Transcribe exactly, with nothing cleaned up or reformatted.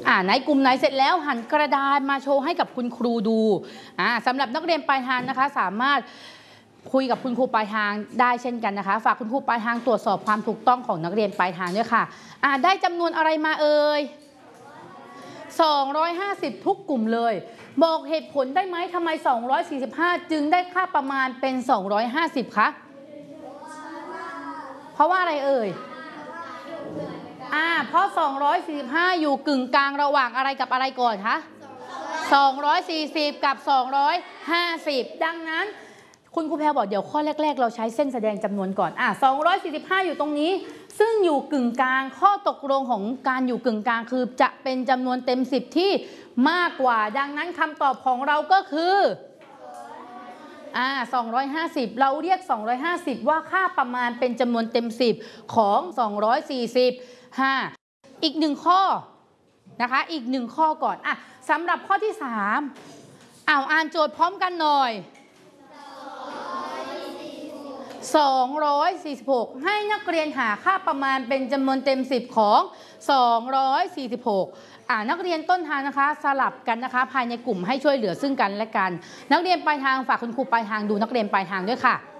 อ่าไหนกลุ่มไหนเสร็จแล้วหันกระดานมาโชว์ให้กับคุณครูดูอ่าสำหรับนักเรียนปลายทางนะคะสามารถคุยกับคุณครูปลายทางได้เช่นกันนะคะฝากคุณครูปลายทางตรวจสอบความถูกต้องของนักเรียนปลายทางด้วยค่ะอ่าได้จำนวนอะไรมาเอ่ยสองร้อยห้าสิบทุกกลุ่มเลยบอกเหตุผลได้ไหมทำไมสองร้อยสี่สิบห้าจึงได้ค่าประมาณเป็นสองร้อยห้าสิบคะเพราะว่าอะไรเอ่ยอ่าเพราะสองร้อยสี่สิบห้าอยู่กึ่งกลางระหว่างอะไรกับอะไรก่อนคะสองร้อยสี่สิบกับสองร้อยห้าสิบดังนั้นคุณครูแพรบอกเดี๋ยวข้อแรกๆเราใช้เส้นแสดงจำนวนก่อนอ่ะสองร้อยสี่สิบห้าอยู่ตรงนี้ซึ่งอยู่กึ่งกลางข้อตกลงของการอยู่กึ่งกลางคือจะเป็นจำนวนเต็มสิบที่มากกว่าดังนั้นคำตอบของเราก็คืออ่าสองร้อยห้าสิบเราเรียกสองร้อยห้าสิบว่าค่าประมาณเป็นจำนวนเต็มสิบของสองร้อยสี่สิบห้าอีกหนึ่งข้อนะคะอีกหนึ่งข้อก่อนอ่ะสำหรับข้อที่สามอ่านอ่านโจทย์พร้อมกันหน่อยสองร้อยสี่สิบหกให้นักเรียนหาค่าประมาณเป็นจำนวนเต็มสิบของสองร้อยสี่สิบหกอ่านักเรียนต้นทางนะคะสลับกันนะคะภายในกลุ่มให้ช่วยเหลือซึ่งกันและกันนักเรียนปลายทางฝากคุณครูปลายทางดูนักเรียนปลายทางด้วยค่ะ